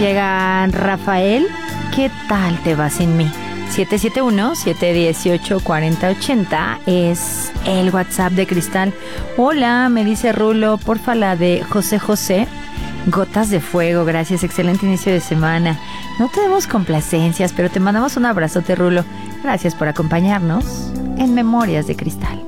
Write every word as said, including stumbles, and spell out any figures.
Llega Rafael. ¿Qué tal te va sin mí? siete siete uno, siete uno ocho, cuatro cero ocho cero es el WhatsApp de Cristal. Hola, me dice Rulo, porfa la de José José. Gotas de fuego, gracias, excelente inicio de semana. No tenemos complacencias, pero te mandamos un abrazote, Rulo. Gracias por acompañarnos en Memorias de Cristal.